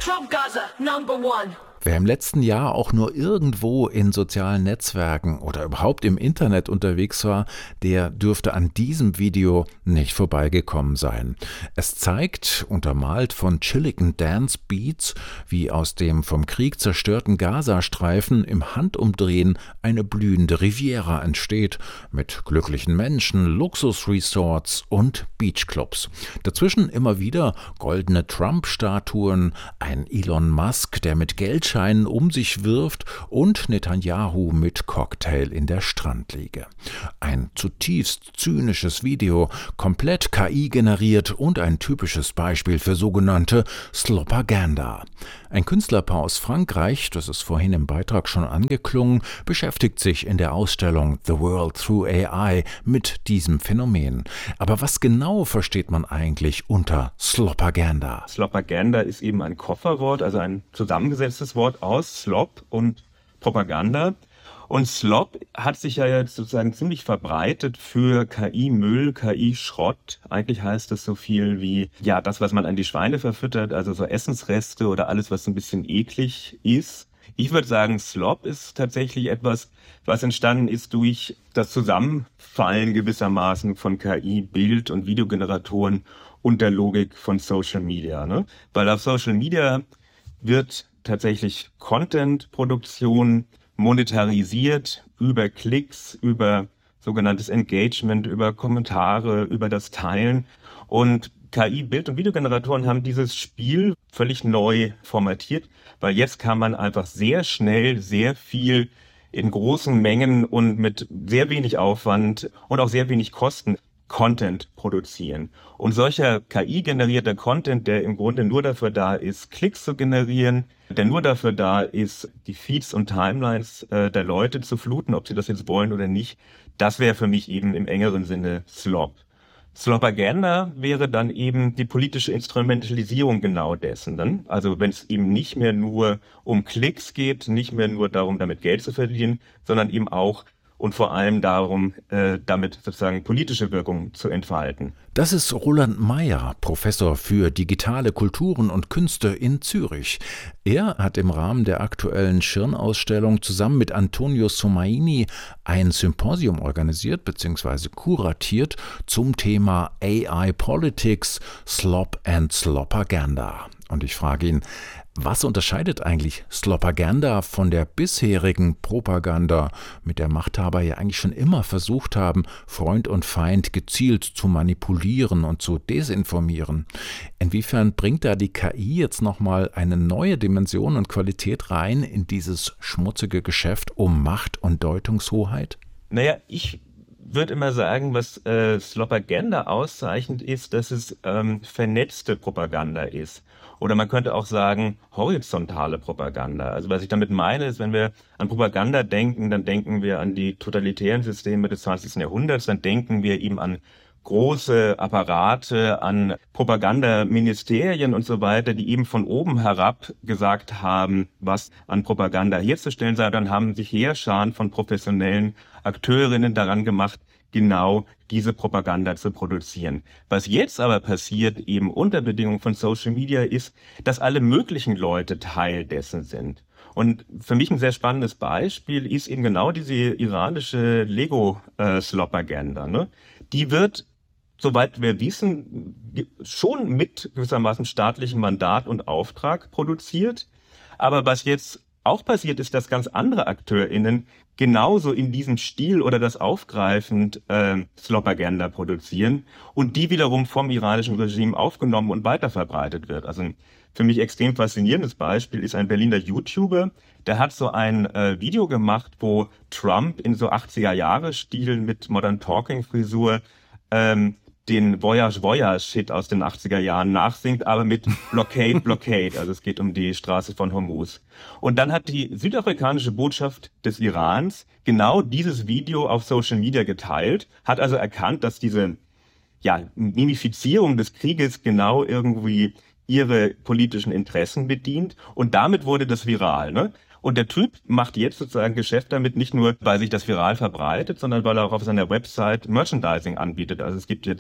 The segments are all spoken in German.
Trump Gaza, #1. Wer im letzten Jahr auch nur irgendwo in sozialen Netzwerken oder überhaupt im Internet unterwegs war, der dürfte an diesem Video nicht vorbeigekommen sein. Es zeigt, untermalt von chilligen Dance-Beats, wie aus dem vom Krieg zerstörten Gazastreifen im Handumdrehen eine blühende Riviera entsteht, mit glücklichen Menschen, Luxusresorts und Beachclubs. Dazwischen immer wieder goldene Trump-Statuen, ein Elon Musk, der mit Geldscheinen um sich wirft und Netanyahu mit Cocktail in der Strandliege. Ein zutiefst zynisches Video, komplett KI generiert und ein typisches Beispiel für sogenannte Slopaganda. Ein Künstlerpaar aus Frankreich, das ist vorhin im Beitrag schon angeklungen, beschäftigt sich in der Ausstellung The World Through AI mit diesem Phänomen. Aber was genau versteht man eigentlich unter Slopaganda? Slopaganda ist eben ein Kofferwort, also ein zusammengesetztes Wort aus Slop und Propaganda. Und Slop hat sich ja jetzt sozusagen ziemlich verbreitet für KI-Müll, KI-Schrott. Eigentlich heißt das so viel wie, ja, das, was man an die Schweine verfüttert, also so Essensreste oder alles, was so ein bisschen eklig ist. Ich würde sagen, Slop ist tatsächlich etwas, was entstanden ist durch das Zusammenfallen gewissermaßen von KI, Bild- und Videogeneratoren und der Logik von Social Media, ne? Weil auf Social Media wird tatsächlich Content-Produktion monetarisiert über Klicks, über sogenanntes Engagement, über Kommentare, über das Teilen. Und KI, Bild- und Videogeneratoren haben dieses Spiel völlig neu formatiert, weil jetzt kann man einfach sehr schnell sehr viel in großen Mengen und mit sehr wenig Aufwand und auch sehr wenig Kosten Content produzieren. Und solcher KI-generierter Content, der im Grunde nur dafür da ist, Klicks zu generieren, der nur dafür da ist, die Feeds und Timelines der Leute zu fluten, ob sie das jetzt wollen oder nicht, das wäre für mich eben im engeren Sinne Slop. Slopaganda wäre dann eben die politische Instrumentalisierung genau dessen. Ne? Also wenn es eben nicht mehr nur um Klicks geht, nicht mehr nur darum, damit Geld zu verdienen, sondern eben auch und vor allem darum, damit sozusagen politische Wirkung zu entfalten. Das ist Roland Mayer, Professor für digitale Kulturen und Künste in Zürich. Er hat im Rahmen der aktuellen Schirn-Ausstellung zusammen mit Antonio Somaini ein Symposium organisiert bzw. kuratiert zum Thema AI Politics, Slop and Slopaganda. Und ich frage ihn, was unterscheidet eigentlich Slopaganda von der bisherigen Propaganda, mit der Machthaber ja eigentlich schon immer versucht haben, Freund und Feind gezielt zu manipulieren und zu desinformieren? Inwiefern bringt da die KI jetzt nochmal eine neue Dimension und Qualität rein in dieses schmutzige Geschäft um Macht und Deutungshoheit? Naja, ich würde immer sagen, was Slopaganda auszeichnet, ist, dass es vernetzte Propaganda ist. Oder man könnte auch sagen, horizontale Propaganda. Also was ich damit meine, ist, wenn wir an Propaganda denken, dann denken wir an die totalitären Systeme des 20. Jahrhunderts, dann denken wir eben an große Apparate, an Propagandaministerien und so weiter, die eben von oben herab gesagt haben, was an Propaganda herzustellen sei. Dann haben sich Heerscharen von professionellen Akteurinnen daran gemacht, genau diese Propaganda zu produzieren. Was jetzt aber passiert, eben unter Bedingungen von Social Media, ist, dass alle möglichen Leute Teil dessen sind. Und für mich ein sehr spannendes Beispiel ist eben genau diese iranische Lego-Slopaganda. Ne? Die wird, soweit wir wissen, schon mit gewissermaßen staatlichem Mandat und Auftrag produziert. Aber was jetzt auch passiert ist, dass ganz andere AkteurInnen genauso in diesem Stil oder das aufgreifend Slopaganda produzieren und die wiederum vom iranischen Regime aufgenommen und weiterverbreitet wird. Also ein für mich extrem faszinierendes Beispiel ist ein Berliner YouTuber, der hat so ein Video gemacht, wo Trump in so 80er-Jahre-Stil mit Modern Talking-Frisur den Voyage Voyage Hit aus den 80er Jahren nachsingt, aber mit Blockade, Blockade. Also es geht um die Straße von Hormuz. Und dann hat die südafrikanische Botschaft des Irans genau dieses Video auf Social Media geteilt, hat also erkannt, dass diese Mimifizierung des Krieges genau irgendwie ihre politischen Interessen bedient. Und damit wurde das viral, ne? Und der Typ macht jetzt sozusagen Geschäft damit, nicht nur, weil sich das viral verbreitet, sondern weil er auch auf seiner Website Merchandising anbietet. Also es gibt jetzt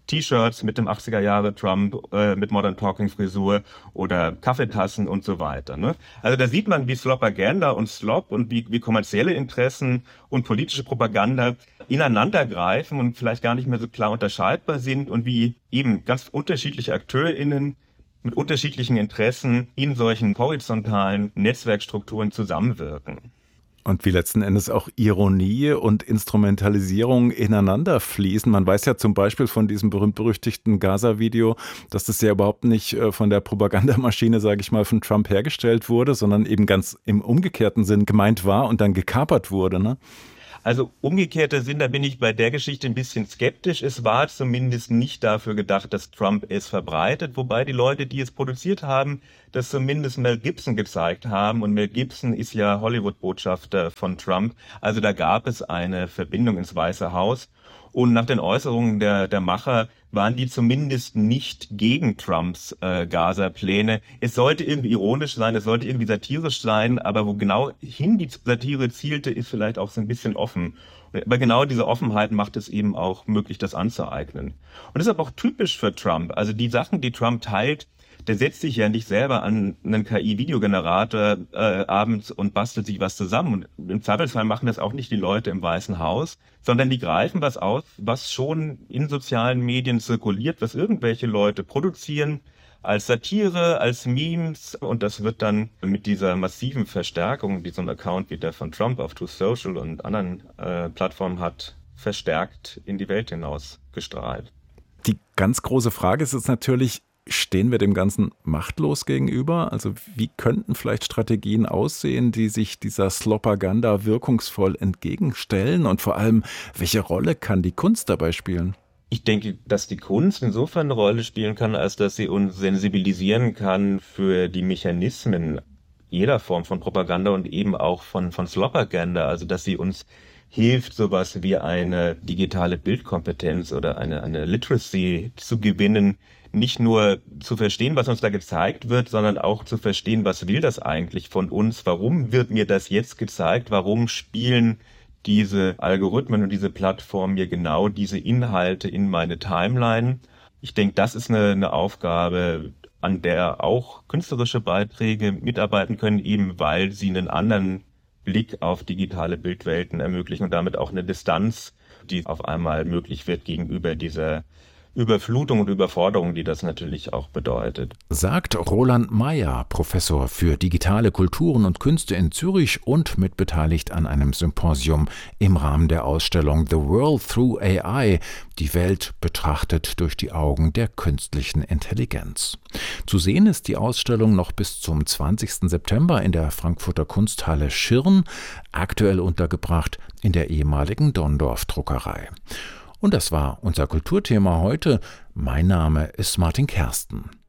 T-Shirts mit dem 80er Jahre Trump, mit Modern Talking Frisur oder Kaffeetassen und so weiter. Ne? Also da sieht man, wie Slopaganda und Slop und wie kommerzielle Interessen und politische Propaganda ineinander greifen und vielleicht gar nicht mehr so klar unterscheidbar sind und wie eben ganz unterschiedliche AkteurInnen mit unterschiedlichen Interessen in solchen horizontalen Netzwerkstrukturen zusammenwirken. Und wie letzten Endes auch Ironie und Instrumentalisierung ineinander fließen. Man weiß ja zum Beispiel von diesem berühmt-berüchtigten Gaza-Video, dass das ja überhaupt nicht von der Propagandamaschine, sage ich mal, von Trump hergestellt wurde, sondern eben ganz im umgekehrten Sinn gemeint war und dann gekapert wurde, ne? Also umgekehrter Sinn, da bin ich bei der Geschichte ein bisschen skeptisch. Es war zumindest nicht dafür gedacht, dass Trump es verbreitet, wobei die Leute, die es produziert haben, das zumindest Mel Gibson gezeigt haben. Und Mel Gibson ist ja Hollywood-Botschafter von Trump. Also da gab es eine Verbindung ins Weiße Haus. Und nach den Äußerungen der Macher waren die zumindest nicht gegen Trumps Gaza-Pläne. Es sollte irgendwie ironisch sein, es sollte irgendwie satirisch sein, aber wo genau hin die Satire zielte, ist vielleicht auch so ein bisschen offen. Aber genau diese Offenheit macht es eben auch möglich, das anzueignen. Und das ist aber auch typisch für Trump. Also die Sachen, die Trump teilt, der setzt sich ja nicht selber an einen KI-Videogenerator abends und bastelt sich was zusammen. Und im Zweifelsfall machen das auch nicht die Leute im Weißen Haus, sondern die greifen was aus, was schon in sozialen Medien zirkuliert, was irgendwelche Leute produzieren, als Satire, als Memes. Und das wird dann mit dieser massiven Verstärkung, die so ein Account wie der von Trump auf Truth Social und anderen Plattformen hat, verstärkt in die Welt hinaus gestrahlt. Die ganz große Frage ist jetzt natürlich, stehen wir dem Ganzen machtlos gegenüber? Also wie könnten vielleicht Strategien aussehen, die sich dieser Slopaganda wirkungsvoll entgegenstellen? Und vor allem, welche Rolle kann die Kunst dabei spielen? Ich denke, dass die Kunst insofern eine Rolle spielen kann, als dass sie uns sensibilisieren kann für die Mechanismen jeder Form von Propaganda und eben auch von Slopaganda. Also dass sie uns hilft, sowas wie eine digitale Bildkompetenz oder eine Literacy zu gewinnen, nicht nur zu verstehen, was uns da gezeigt wird, sondern auch zu verstehen, was will das eigentlich von uns? Warum wird mir das jetzt gezeigt? Warum spielen diese Algorithmen und diese Plattformen mir genau diese Inhalte in meine Timeline? Ich denke, das ist eine Aufgabe, an der auch künstlerische Beiträge mitarbeiten können, eben weil sie einen anderen Blick auf digitale Bildwelten ermöglichen und damit auch eine Distanz, die auf einmal möglich wird gegenüber dieser Überflutung und Überforderung, die das natürlich auch bedeutet. Sagt Roland Mayer, Professor für digitale Kulturen und Künste in Zürich und mitbeteiligt an einem Symposium im Rahmen der Ausstellung The World Through AI, die Welt betrachtet durch die Augen der künstlichen Intelligenz. Zu sehen ist die Ausstellung noch bis zum 20. September in der Frankfurter Kunsthalle Schirn, aktuell untergebracht in der ehemaligen Donndorf-Druckerei. Und das war unser Kulturthema heute. Mein Name ist Martin Kersten.